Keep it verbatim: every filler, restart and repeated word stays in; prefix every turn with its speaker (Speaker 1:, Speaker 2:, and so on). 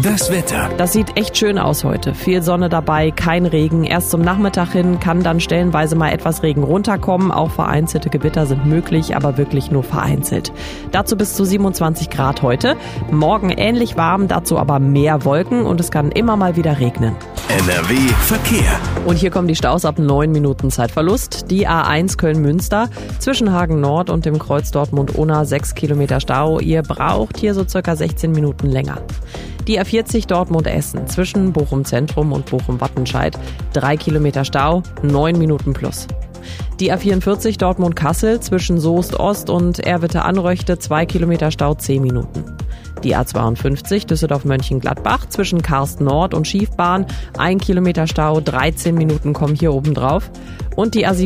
Speaker 1: Das Wetter.
Speaker 2: Das sieht echt schön aus heute. Viel Sonne dabei, kein Regen. Erst zum Nachmittag hin kann dann stellenweise mal etwas Regen runterkommen. Auch vereinzelte Gewitter sind möglich, aber wirklich nur vereinzelt. Dazu bis zu siebenundzwanzig Grad heute. Morgen ähnlich warm, dazu aber mehr Wolken und es kann immer mal wieder regnen.
Speaker 1: N R W Verkehr.
Speaker 2: Und hier kommen die Staus ab neun Minuten Zeitverlust. Die A eins Köln-Münster zwischen Hagen Nord und dem Kreuz Dortmund-Unna sechs Kilometer Stau. Ihr braucht hier so circa sechzehn Minuten länger. Die A vierzig Dortmund-Essen zwischen Bochum-Zentrum und Bochum-Wattenscheid drei Kilometer Stau, neun Minuten plus. Die A vierundvierzig Dortmund-Kassel zwischen Soest Ost und Erwitte-Anröchte zwei Kilometer Stau, zehn Minuten. Die A zweiundfünfzig Düsseldorf-Mönchengladbach zwischen Karst Nord und Schiefbahn ein Kilometer Stau, dreizehn Minuten kommen hier oben drauf. Und die A